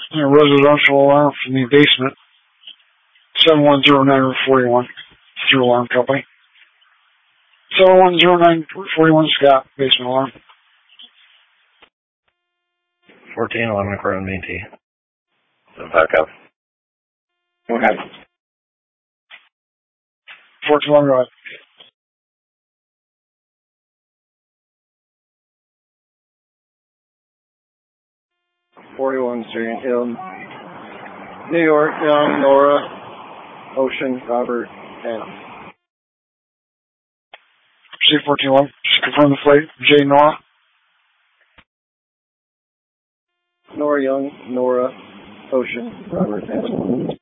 A residential alarm from the basement. 710941. Through Alarm Company. 710941 Scott, basement alarm. 1411 Crown BT. Back up. Okay. 1411, go ahead. Street, New York, Young, Nora, Ocean, Robert, and C1411, just confirm the plate. J. Nora. Nora Young, Nora, Ocean, Robert, and